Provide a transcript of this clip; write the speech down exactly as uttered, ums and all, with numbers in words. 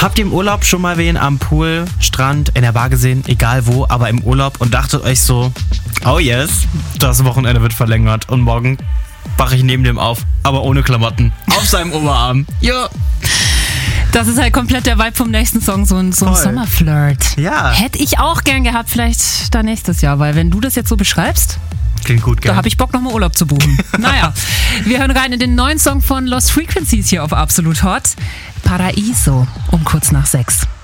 Habt ihr im Urlaub schon mal wen am Pool, Strand, in der Bar gesehen, egal wo, aber im Urlaub und dachtet euch so, oh yes, das Wochenende wird verlängert und morgen wache ich neben dem auf, aber ohne Klamotten, auf seinem Oberarm. Ja. Das ist halt komplett der Vibe vom nächsten Song, so ein, so ein Sommerflirt. Ja. Hätte ich auch gern gehabt, vielleicht da nächstes Jahr, weil wenn du das jetzt so beschreibst, klingt gut, gell? Da habe ich Bock, nochmal Urlaub zu buchen. Naja, wir hören rein in den neuen Song von Lost Frequencies hier auf Absolut Hot. Paraiso, um kurz nach sechs.